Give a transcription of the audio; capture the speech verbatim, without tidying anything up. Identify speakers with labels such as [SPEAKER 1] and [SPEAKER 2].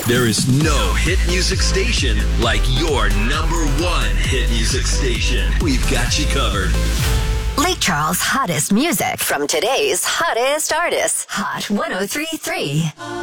[SPEAKER 1] There is no hit music station like your number one hit music station. We've got you covered.
[SPEAKER 2] Lake Charles' hottest music from today's hottest artists. Hot one oh three point three.